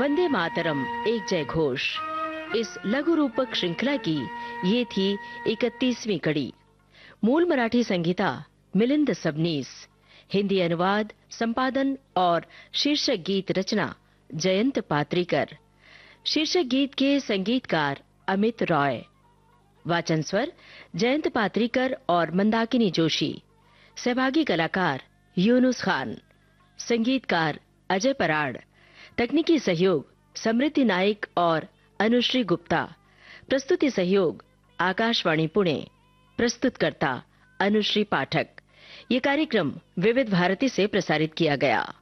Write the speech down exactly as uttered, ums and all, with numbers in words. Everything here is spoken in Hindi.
वंदे मातरम एक जय घोष। इस लघु रूपक श्रृंखला की ये थी इकतीसवीं कड़ी। मूल मराठी संगीता मिलिंद सबनीस, हिंदी अनुवाद, संपादन और शीर्षक गीत रचना जयंत पात्रीकर। शीर्षक गीत के संगीतकार अमित रॉय। वाचन स्वर जयंत पात्रीकर और मंदाकिनी जोशी। सहभागी कलाकार यूनुस खान। संगीतकार अजय पराड़। तकनीकी सहयोग समृद्धि नाइक और अनुश्री गुप्ता। प्रस्तुति सहयोग आकाशवाणी पुणे। प्रस्तुतकर्ता अनुश्री पाठक। ये कार्यक्रम विविध भारती से प्रसारित किया गया।